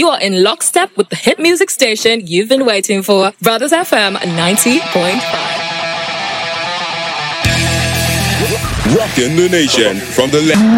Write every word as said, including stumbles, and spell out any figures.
You are in lockstep with the hit music station you've been waiting for, Brothers F M ninety point five. Rocking the nation from the left.